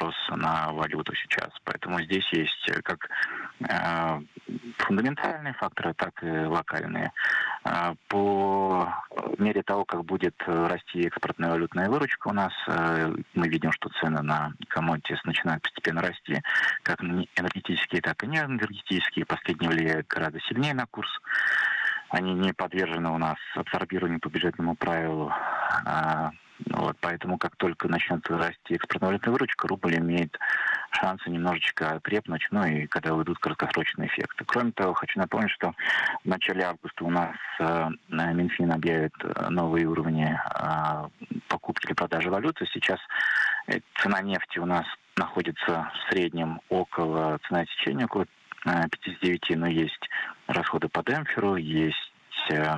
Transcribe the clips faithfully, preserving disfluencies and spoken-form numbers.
спрос на валюту сейчас. Поэтому здесь есть как э, фундаментальные факторы, так и локальные. Э, по мере того, как будет расти экспортная валютная выручка у нас, э, мы видим, что цены на commodities начинают постепенно расти, как энергетические, так и неэнергетические. Последние влияют гораздо сильнее на курс. Они не подвержены у нас абсорбированию по бюджетному правилу. А, вот, поэтому как только начнет расти экспортная валютная выручка, рубль имеет шансы немножечко крепнуть, ну и когда уйдут краткосрочные эффекты. Кроме того, хочу напомнить, что в начале августа у нас э, Минфин объявит новые уровни э, покупки или продажи валюты. Сейчас цена нефти у нас находится в среднем около, цена течения около пятьдесят девять, но есть расходы по демпферу, есть э,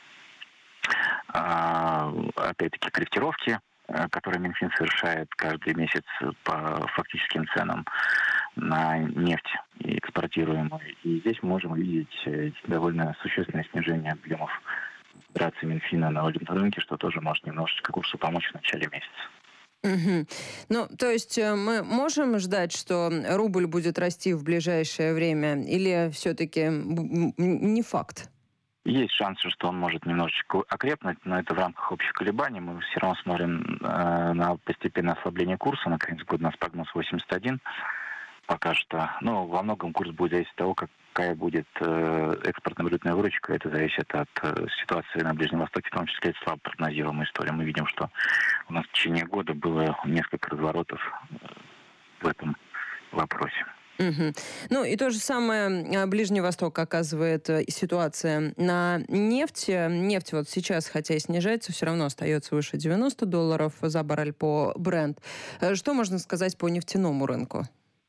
э, опять-таки корректировки, э, которые Минфин совершает каждый месяц по фактическим ценам на нефть экспортируемую. И здесь мы можем увидеть довольно существенное снижение объемов операций Минфина на валютном рынке, что тоже может немножечко курсу помочь в начале месяца. Угу. Ну, то есть мы можем ждать, что рубль будет расти в ближайшее время, или все-таки не факт? Есть шансы, что он может немножечко окрепнуть, но это в рамках общих колебаний. Мы все равно смотрим э, на постепенное ослабление курса. На конец года у нас прогноз восемьдесят один. Пока что. Но во многом курс будет зависеть от того, какая будет э, экспортная валютная выручка. Это зависит от э, ситуации на Ближнем Востоке, в том числе это слабо прогнозируемая история. Мы видим, что у нас в течение года было несколько разворотов э, в этом вопросе. Угу. Ну и то же самое Ближний Восток оказывает ситуация на нефти. Нефть вот сейчас, хотя и снижается, все равно остается выше девяносто долларов за баррель по Brent. Что можно сказать по нефтяному рынку?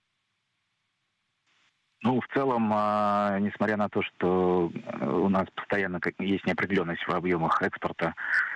Ну, в целом, несмотря на то, что у нас постоянно есть неопределенность в объемах экспорта,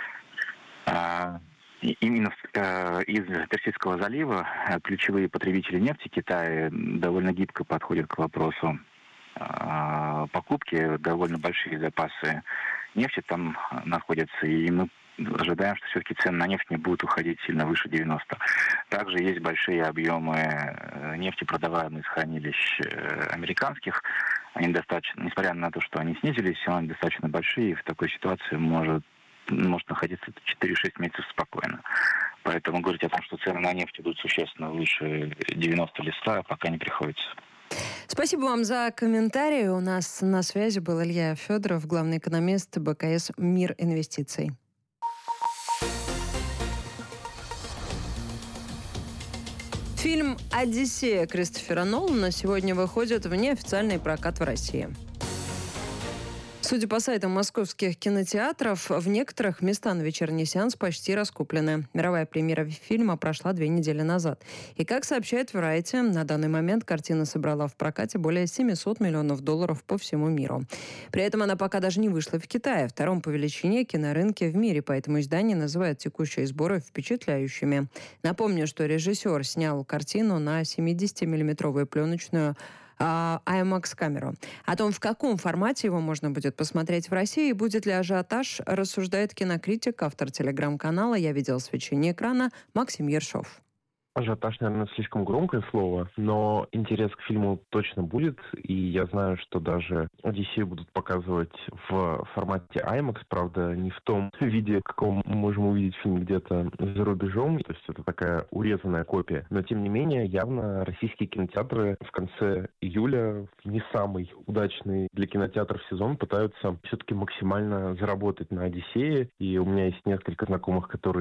именно из Персидского залива ключевые потребители нефти Китая довольно гибко подходят к вопросу покупки. Довольно большие запасы нефти там находятся, и мы ожидаем, что все-таки цены на нефть не будут уходить сильно выше девяноста. Также есть большие объемы нефти, продаваемые из хранилищ американских. Они достаточно, несмотря на то, что они снизились, все равно они достаточно большие, и в такой ситуации может может находиться четыре-шесть месяцев спокойно. Поэтому говорить о том, что цены на нефть идут существенно выше девяноста или ста, пока не приходится. Спасибо вам за комментарий. У нас на связи был Илья Федоров, главный экономист БКС «Мир инвестиций». Фильм «Одиссея» Кристофера Нолана сегодня выходит в неофициальный прокат в России. Судя по сайтам московских кинотеатров, в некоторых места на вечерний сеанс почти раскуплены. Мировая премьера фильма прошла две недели назад. И, как сообщает Variety, на данный момент картина собрала в прокате более семьсот миллионов долларов по всему миру. При этом она пока даже не вышла в Китае, втором по величине кинорынке в мире, поэтому издание называет текущие сборы впечатляющими. Напомню, что режиссер снял картину на семидесятимиллиметровую пленочную IMAX-камеру. О том, в каком формате его можно будет посмотреть в России и будет ли ажиотаж, рассуждает кинокритик, автор телеграм-канала «Я видел свечение экрана» Максим Ершов. Ажиотаж, наверное, слишком громкое слово, но интерес к фильму точно будет, и я знаю, что даже «Одиссею» будут показывать в формате IMAX, правда, не в том виде, в каком мы можем увидеть фильм где-то за рубежом, то есть это такая урезанная копия. Но, тем не менее, явно российские кинотеатры в конце июля, в не самый удачный для кинотеатров сезон, пытаются все-таки максимально заработать на «Одиссее», и у меня есть несколько знакомых, которые